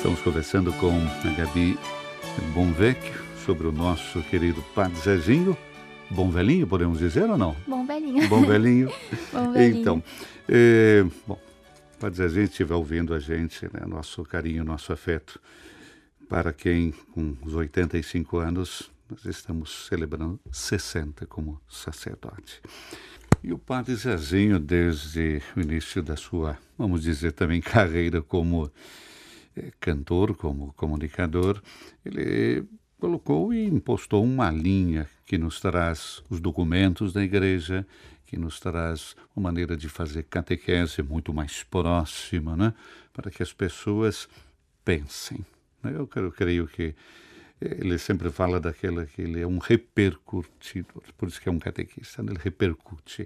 Estamos conversando com a Gabi Bonvecchio sobre o nosso querido Padre Zezinho. Bom velhinho, podemos dizer ou não? Bom velhinho. Bom velhinho. Bom velhinho. Então, bom, Padre Zezinho estiver ouvindo a gente, né, nosso carinho, nosso afeto, para quem com os 85 anos, nós estamos celebrando 60 como sacerdote. E o Padre Zezinho, desde o início da sua, vamos dizer também, carreira como cantor, como comunicador, ele colocou e impostou uma linha que nos traz os documentos da igreja, que nos traz uma maneira de fazer catequese muito mais próxima, né? Para que as pessoas pensem. Eu creio que ele sempre fala daquela que ele é um repercutidor, por isso que é um catequista, né? Ele repercute.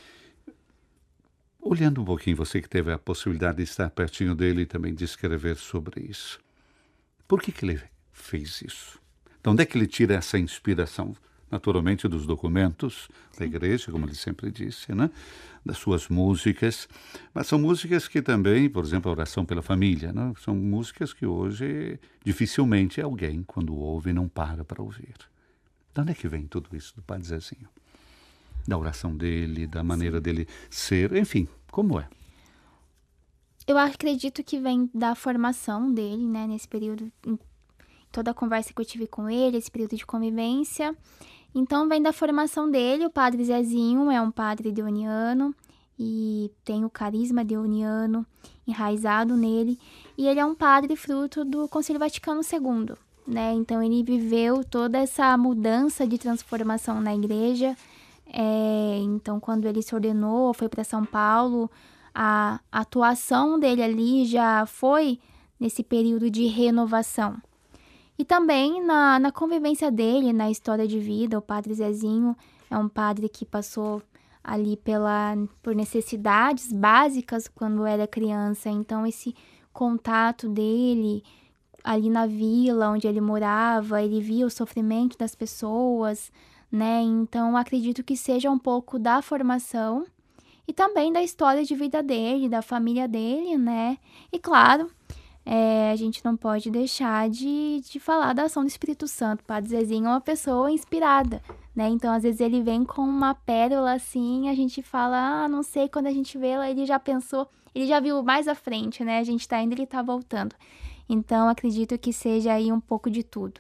Olhando um pouquinho, você que teve a possibilidade de estar pertinho dele e também de escrever sobre isso, por que ele fez isso? De onde é que ele tira essa inspiração? Naturalmente dos documentos da igreja, como ele sempre disse, né? Das suas músicas, mas são músicas que também, por exemplo, a oração pela família, né? São músicas que hoje dificilmente alguém, quando ouve, não para ouvir. De onde é que vem tudo isso do Padre Zezinho? Da oração dele, da maneira dele ser, enfim, como é? Eu acredito que vem da formação dele, né, nesse período, toda a conversa que eu tive com ele, esse período de convivência. Então, vem da formação dele. O Padre Zezinho é um padre deoniano e tem o carisma deoniano enraizado nele. E ele é um padre fruto do Concílio Vaticano II, né? Então, ele viveu toda essa mudança de transformação na igreja. Então, quando ele se ordenou, foi para São Paulo, a atuação dele ali já foi nesse período de renovação. E também na convivência dele, na história de vida. O Padre Zezinho é um padre que passou ali por necessidades básicas quando era criança. Então, esse contato dele ali na vila onde ele morava, ele via o sofrimento das pessoas, né? Então, acredito que seja um pouco da formação e também da história de vida dele, da família dele, né? E claro, a gente não pode deixar de falar da ação do Espírito Santo. O Padre Zezinho é uma pessoa inspirada, né? Então, às vezes, ele vem com uma pérola assim, a gente fala, não sei, quando a gente vê ela, ele já pensou, ele já viu mais à frente, né? A gente tá indo, ele tá voltando. Então, acredito que seja aí um pouco de tudo.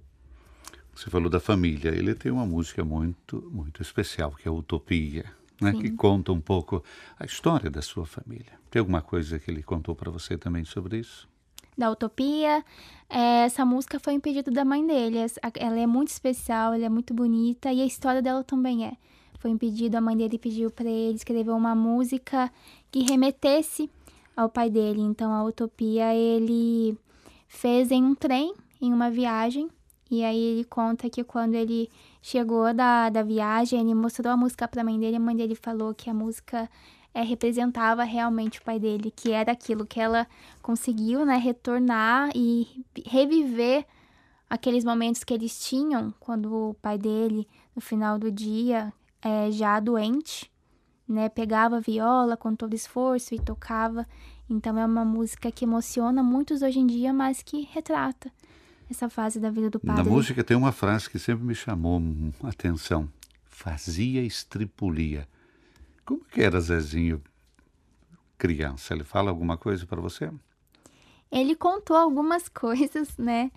Você falou da família. Ele tem uma música muito, muito especial, que é Utopia, né? Que conta um pouco a história da sua família. Tem alguma coisa que ele contou para você também sobre isso? Da Utopia, essa música foi um pedido da mãe dele. Ela é muito especial, ela é muito bonita e a história dela também é. Foi um pedido, a mãe dele pediu para ele escrever uma música que remetesse ao pai dele. Então, a Utopia ele fez em um trem, em uma viagem. E aí ele conta que quando ele chegou da viagem, ele mostrou a música para a mãe dele falou que a música representava realmente o pai dele, que era aquilo que ela conseguiu, né, retornar e reviver aqueles momentos que eles tinham quando o pai dele, no final do dia, já doente, né, pegava a viola com todo esforço e tocava. Então é uma música que emociona muitos hoje em dia, mas que retrata essa fase da vida do padre. Na música tem uma frase que sempre me chamou a atenção. Fazia estripulia. Como que era Zezinho criança? Ele fala alguma coisa para você? Ele contou algumas coisas, né?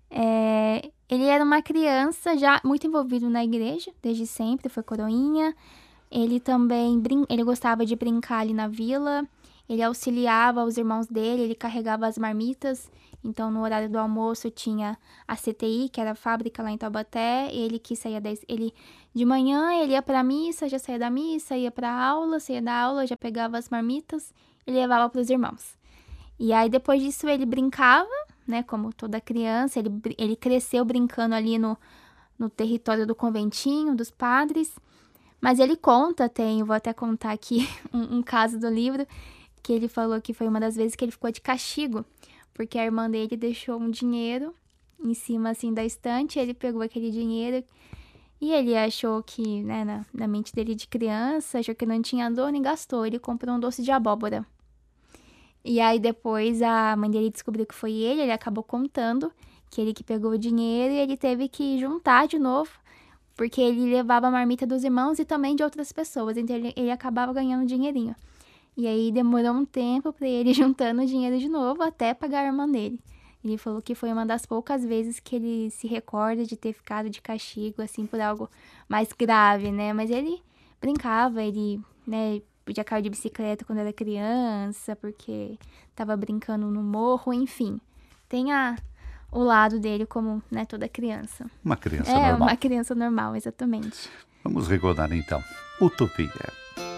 Ele era uma criança já muito envolvido na igreja, desde sempre, foi coroinha. Ele também ele gostava de brincar ali na vila. Ele auxiliava os irmãos dele, ele carregava as marmitas. Então, no horário do almoço, tinha a CTI, que era a fábrica lá em Taubaté. Ele que saía de manhã, ele ia para a missa, já saía da missa, ia para a aula, saía da aula, já pegava as marmitas e levava para os irmãos. E aí, depois disso, ele brincava, né, como toda criança. Ele cresceu brincando ali no território do conventinho, dos padres. Mas ele conta, vou até contar aqui um caso do livro, que ele falou que foi uma das vezes que ele ficou de castigo, porque a irmã dele deixou um dinheiro em cima, assim, da estante. Ele pegou aquele dinheiro e ele achou que, né, na mente dele de criança, achou que não tinha dono e gastou. Ele comprou um doce de abóbora. E aí depois a mãe dele descobriu que foi ele acabou contando que ele que pegou o dinheiro e ele teve que juntar de novo, porque ele levava a marmita dos irmãos e também de outras pessoas, então ele acabava ganhando um dinheirinho. E aí demorou um tempo pra ele juntando o dinheiro de novo até pagar a irmã dele. Ele falou que foi uma das poucas vezes que ele se recorda de ter ficado de castigo, assim, por algo mais grave, né? Mas ele brincava, ele, né, podia cair de bicicleta quando era criança, porque tava brincando no morro, enfim. tem o lado dele como, né, toda criança. Uma criança É, normal. uma criança normal, exatamente. Vamos recordar então. Utopia.